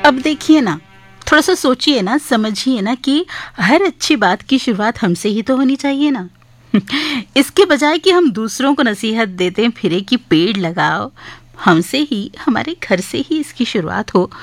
अब देखिए ना, थोड़ा सा सोचिए ना, समझिए ना कि हर अच्छी बात की शुरुआत हमसे ही तो होनी चाहिए ना। इसके बजाय कि हम दूसरों को नसीहत देते फिरे कि पेड़ लगाओ, हमसे ही, हमारे घर से ही इसकी शुरुआत हो